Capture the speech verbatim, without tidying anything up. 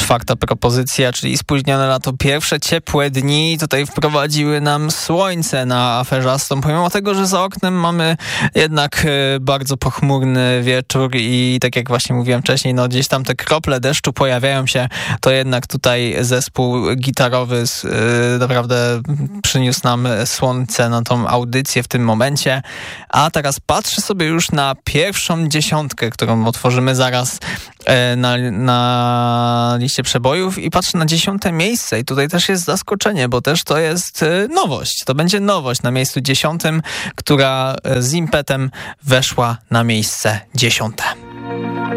czwarta propozycja, czyli spóźnione lato. Pierwsze ciepłe dni tutaj wprowadziły nam słońce na aferzastą, pomimo tego, że za oknem mamy jednak bardzo pochmurny wieczór i tak jak właśnie mówiłem wcześniej, no gdzieś tam te krople deszczu pojawiają się, to jednak tutaj zespół gitarowy yy, naprawdę przyniósł nam słońce na tą audycję w tym momencie. A teraz patrzę sobie już na pierwszą dziesiątkę, którą otworzymy zaraz yy, na, na liście przebojów i patrzę na dziesiąte miejsce i tutaj też jest zaskoczenie, bo też to jest yy, nowość. To będzie nowość na miejscu dziesiątym, która yy, z impetem weszła na miejsce dziesiąte.